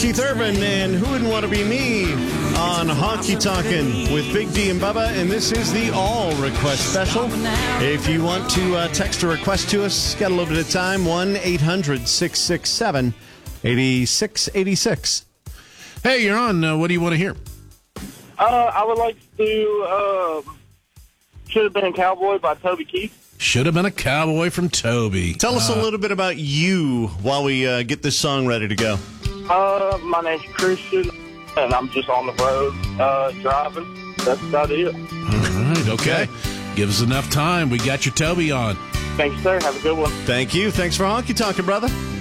Keith Urban and Who Wouldn't Want to Be Me on Honky Tonkin' with Big D and Bubba, and this is the All Request Special. If you want to text a request to us, got a little bit of time, 1-800-667-8686. Hey, you're on. What do you want to hear? I would like to do Should Have Been a Cowboy by Toby Keith. Should have been a cowboy from Toby. Tell us a little bit about you while we get this song ready to go. My name's Christian, and I'm just on the road driving. That's about it. All right, okay. Give us enough time. We got your Toby on. Thanks, sir. Have a good one. Thank you. Thanks for honky talking, brother.